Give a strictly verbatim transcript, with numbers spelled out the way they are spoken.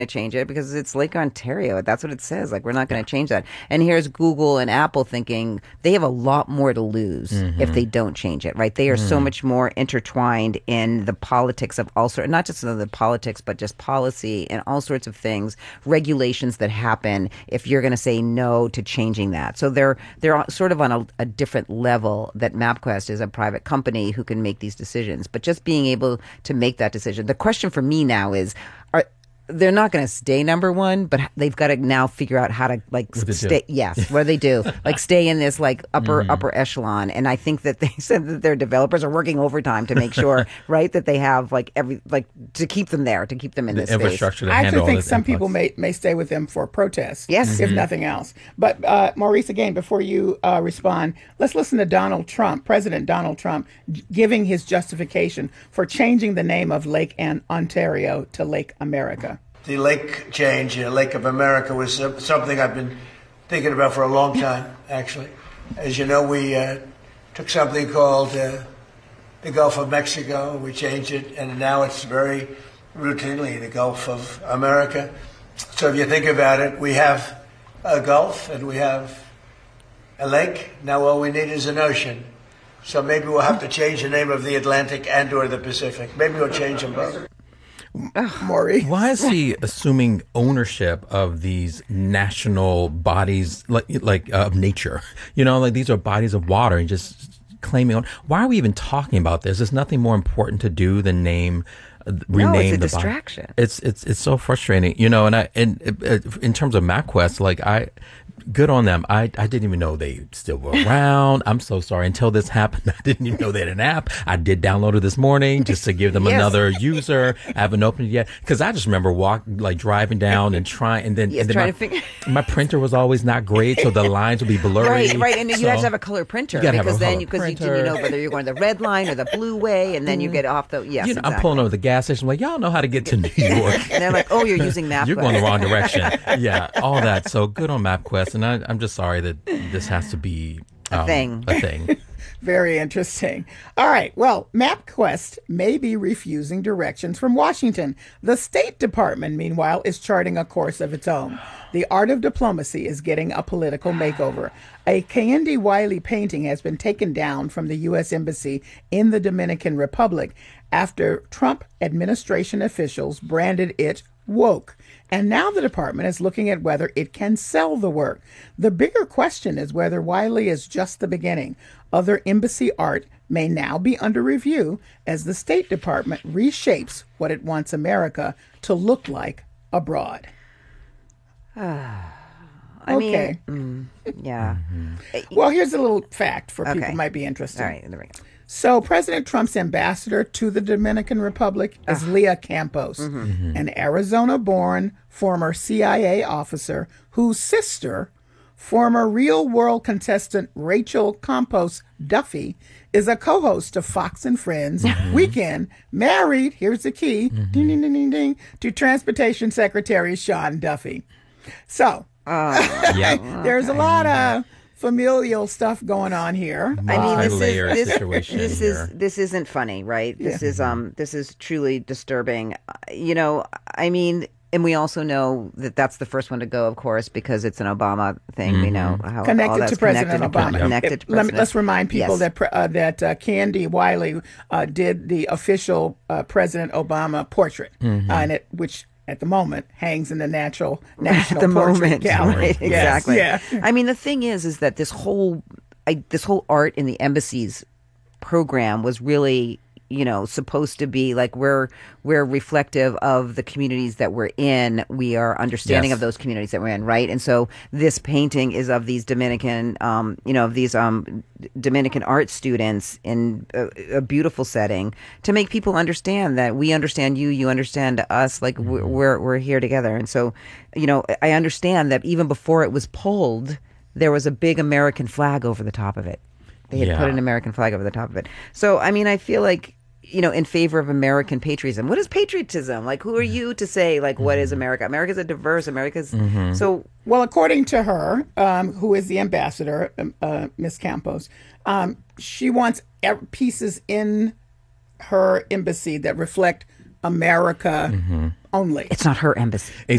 to change it because it's Lake Ontario. That's what it says. Like, we're not going to change that. And here's Google and Apple thinking they have a lot more to lose mm-hmm. if they don't change it, right? They are mm. so much more intertwined in the politics of all sorts, not just the politics, but just policy and all sorts of things, regulations that happen if you're going to say no to changing that. So they're they're sort of on a, a different level that MapQuest is a private company who can make these decisions. But just being able to make that decision. The question for me now is, are they're not going to stay number one, but they've got to now figure out how to like stay. Yes, what do they do? Like stay in this like upper mm-hmm. upper echelon. And I think that they said that their developers are working overtime to make sure, right, that they have like every like to keep them there, to keep them in the this infrastructure. space. To I actually think some influx. people may may stay with them for protest. Yes, if mm-hmm. nothing else. But uh, Maurice, again, before you uh, respond, let's listen to Donald Trump, President Donald Trump, g- giving his justification for changing the name of Lake An- Ontario to Lake America. The lake change, uh, Lake of America, was uh, something I've been thinking about for a long time, actually. As you know, we uh, took something called uh, the Gulf of Mexico, we changed it, and now it's very routinely the Gulf of America. So if you think about it, we have a Gulf and we have a lake. Now all we need is an ocean. So maybe we'll have to change the name of the Atlantic and or the Pacific. Maybe we'll change them both. Maury. Why is he assuming ownership of these national bodies like like uh, of nature? You know, like these are bodies of water and just claiming on. Why are we even talking about this? There's nothing more important to do than name uh, rename no, it's a the distraction. Body. It's it's it's so frustrating, you know. And I and uh, in terms of MapQuest, like I. Good on them. I, I didn't even know they still were around. I'm so sorry. Until this happened, I didn't even know they had an app. I did download it this morning just to give them yes. another user. I haven't opened it yet because I just remember walk like driving down and trying, and then, yes, and then trying my, to figure. my printer was always not great, so the lines would be blurry. Right, right, and so, you have to have a color printer you because have a then color because you, printer. you know whether you're going the red line or the blue way, and then you get off the yes. You know, exactly. I'm pulling over the gas station. Like y'all know how to get to New York, and they're like, "Oh, you're using MapQuest. You're going the wrong direction." Yeah, all that. So good on MapQuest, and I, I'm just sorry that this has to be um, a thing. A thing. Very interesting. All right. Well, MapQuest may be refusing directions from Washington. The State Department, meanwhile, is charting a course of its own. The art of diplomacy is getting a political makeover. A Kehinde Wiley painting has been taken down from the U S Embassy in the Dominican Republic after Trump administration officials branded it woke. And now the department is looking at whether it can sell the work. The bigger question is whether Wiley is just the beginning. Other embassy art may now be under review as the State Department reshapes what it wants America to look like abroad. I okay. mean, mm, yeah. Mm-hmm. Well, here's a little fact for okay. people who might be interested. All right, there we go. So President Trump's ambassador to the Dominican Republic is uh, Leah Campos, mm-hmm. Mm-hmm. an Arizona-born former C I A officer whose sister, former Real World contestant Rachel Campos Duffy, is a co-host of Fox and Friends mm-hmm. Weekend, married, here's the key, mm-hmm. ding, ding, ding, ding, ding, to Transportation Secretary Sean Duffy. So uh, yeah. there's a lot of familial stuff going on here. I mean, this is this, situation this here. is this isn't funny, right? This yeah. is um this is truly disturbing. You know, I mean, and we also know that that's the first one to go, of course, because it's an Obama thing. Mm-hmm. We know how connected all that's to President connected Obama. To, connected it, to let President. Me, let's remind people yes. that uh, that uh, Kehinde Wiley uh, did the official uh, President Obama portrait, mm-hmm. uh, and it which. At the moment, hangs in the natural national At the portrait moment, gallery. right, Yes, exactly. yeah. I mean, the thing is, is that this whole, I, this whole art in the embassy's program was really, you know, supposed to be like we're we're reflective of the communities that we're in. We are understanding yes. of those communities that we're in, right? And so this painting is of these Dominican, um, you know, of these um, Dominican art students in a, a beautiful setting to make people understand that we understand you, you understand us, like we're we're, we're here together. And so, you know, I understand that even before it was pulled, there was a big American flag over the top of it. They had yeah. put an American flag over the top of it. So, I mean, I feel like, you know, in favor of American patriotism. What is patriotism? Like, who are you to say, like, what is America? America's a diverse, America's... Mm-hmm. So... Well, according to her, um, who is the ambassador, um, uh, Miss Campos, um, she wants pieces in her embassy that reflect America only. It's not her embassy. Right.